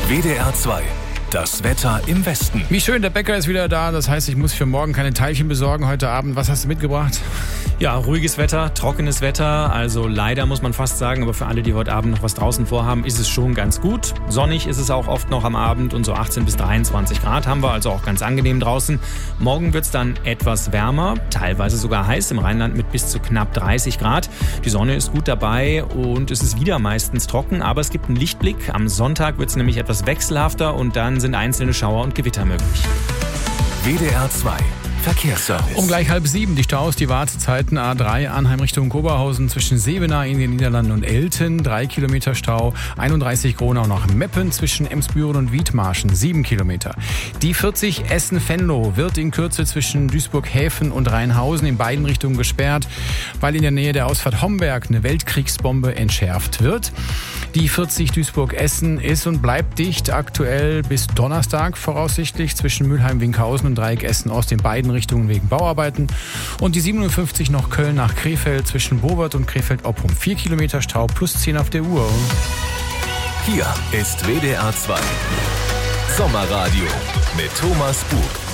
WDR 2. Das Wetter im Westen. Wie schön, der Bäcker ist wieder da. Das heißt, ich muss für morgen keine Teilchen besorgen heute Abend. Was hast du mitgebracht? Ja, ruhiges Wetter, trockenes Wetter. Also leider muss man fast sagen, aber für alle, die heute Abend noch was draußen vorhaben, ist es schon ganz gut. Sonnig ist es auch oft noch am Abend und so 18 bis 23 Grad haben wir, also auch ganz angenehm draußen. Morgen wird es dann etwas wärmer, teilweise sogar heiß im Rheinland mit bis zu knapp 30 Grad. Die Sonne ist gut dabei und es ist wieder meistens trocken, aber es gibt einen Lichtblick. Am Sonntag wird es nämlich etwas wechselhafter und dann sind einzelne Schauer und Gewitter möglich. WDR 2. Verkehrsservice. Um gleich 6:30 die Staus, die Wartezeiten A3 Arnheim Richtung Koberhausen zwischen Sevenaar in den Niederlanden und Elten, 3 Kilometer Stau, 31 Gronau nach Meppen zwischen Emsbüren und Wiedmarschen, 7 Kilometer. Die 40 Essen-Venlo wird in Kürze zwischen Duisburg-Häfen und Rheinhausen in beiden Richtungen gesperrt, weil in der Nähe der Ausfahrt Homberg eine Weltkriegsbombe entschärft wird. Die 40 Duisburg-Essen ist und bleibt dicht, aktuell bis Donnerstag voraussichtlich zwischen Mülheim-Winkhausen und Dreieck Essen-Ost in beiden Richtungen wegen Bauarbeiten. Und die 57 noch Köln nach Krefeld zwischen Bowert und Krefeld-Oppum. 4 Kilometer Stau plus 10 auf der Uhr. Hier ist WDR 2. Sommerradio mit Thomas Bug.